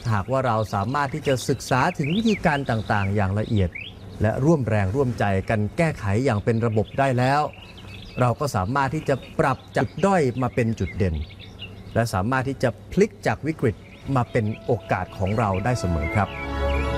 หากว่าเราสามารถที่จะศึกษาถึงวิธีการต่างๆอย่างละเอียดและร่วมแรงร่วมใจกันแก้ไขอย่างเป็นระบบได้แล้วเราก็สามารถที่จะปรับจุดด้อยมาเป็นจุดเด่นและสามารถที่จะพลิกจากวิกฤตมาเป็นโอกาสของเราได้เสมอครับ